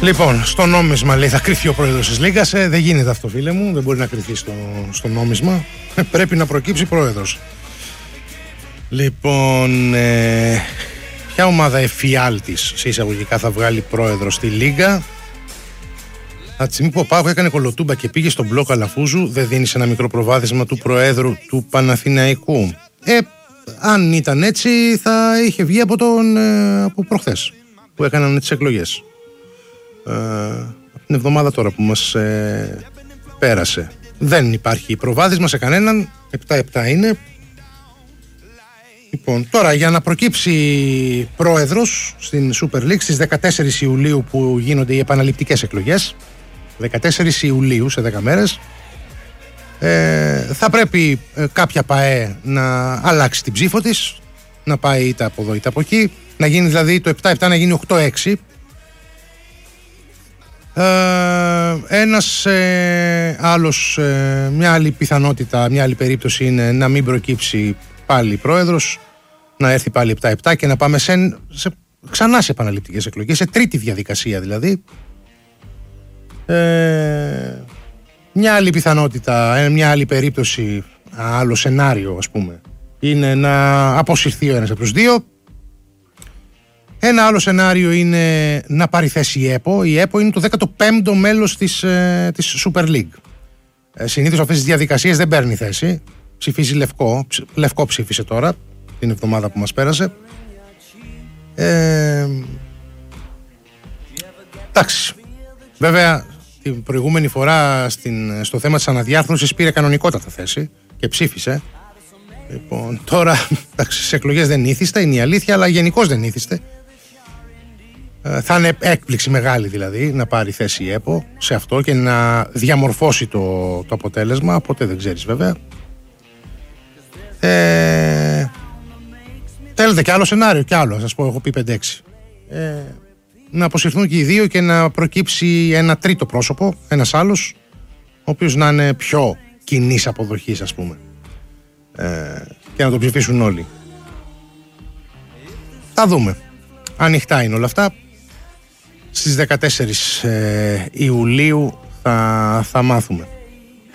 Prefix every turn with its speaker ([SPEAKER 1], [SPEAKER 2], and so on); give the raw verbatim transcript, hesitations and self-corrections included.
[SPEAKER 1] Λοιπόν, στο νόμισμα λέει θα κρυφτεί ο πρόεδρος της Λίγκας. Ε, δεν γίνεται αυτό, φίλε μου. Δεν μπορεί να κρυφτεί στο, στο νόμισμα. Πρέπει να προκύψει πρόεδρος. Λοιπόν, ε, ποια ομάδα εφιάλτης σε εισαγωγικά θα βγάλει πρόεδρο στη Λίγκα? Από τη στιγμή που ο Πάκο έκανε κολοτούμπα και πήγε στον μπλοκ Αλαφούζου, δεν δίνει ένα μικρό προβάδισμα του προέδρου του Παναθηναϊκού? Ε, αν ήταν έτσι, θα είχε βγει από, τον, ε, από προχθές που έκαναν τις εκλογές. Ε, από την εβδομάδα τώρα που μας ε, πέρασε. Δεν υπάρχει προβάδισμα σε κανέναν. επτά επτά είναι. Λοιπόν, τώρα για να προκύψει πρόεδρος στην Super League στις δεκατέσσερις Ιουλίου που γίνονται οι επαναληπτικές εκλογές, δεκατέσσερις Ιουλίου σε δέκα μέρες, ε, θα πρέπει ε, κάποια ΠΑΕ να αλλάξει την ψήφο της, να πάει είτε από εδώ είτε από εκεί, να γίνει δηλαδή το επτά επτά να γίνει οκτώ έξι. Ε, ένας ε, άλλος, ε, μια άλλη πιθανότητα, μια άλλη περίπτωση είναι να μην προκύψει πάλι πρόεδρος, να έρθει πάλι επτά επτά και να πάμε σε, σε, ξανά σε επαναληπτικές εκλογές, σε τρίτη διαδικασία δηλαδή. Ε, μια άλλη πιθανότητα, μια άλλη περίπτωση, άλλο σενάριο ας πούμε, είναι να αποσυρθεί ο ένας από τους δύο. Ένα άλλο σενάριο είναι να πάρει θέση η ΕΠΟ. Η ΕΠΟ είναι το δέκατο πέμπτο μέλος της, ε, της Super League. Ε, συνήθως αυτές τις διαδικασίες δεν παίρνει θέση. Ψηφίζει λευκό. Λευκό ψήφισε τώρα, την εβδομάδα που μας πέρασε. Ε, εντάξει. Βέβαια, την προηγούμενη φορά στην, στο θέμα της αναδιάρθρωσης πήρε κανονικότατα θέση και ψήφισε. Λοιπόν, τώρα, εντάξει, στις εκλογές δεν ήθιστε, είναι η αλήθεια, αλλά γενικώς δεν ήθιστε. Ε, θα είναι έκπληξη μεγάλη δηλαδή να πάρει θέση η ΕΠΟ σε αυτό και να διαμορφώσει το, το αποτέλεσμα, ποτέ δεν ξέρεις βέβαια. Ε, θέλετε κι άλλο σενάριο, κι άλλο, σας πω, έχω πει πέντε έξι. Ε, να αποσυρθούν και οι δύο και να προκύψει ένα τρίτο πρόσωπο, ένας άλλος, ο οποίος να είναι πιο κοινής αποδοχής ας πούμε. Ε, και να το ψηφίσουν όλοι. Θα δούμε. Ανοιχτά είναι όλα αυτά. Στις δεκατέσσερις ε, Ιουλίου θα, θα μάθουμε.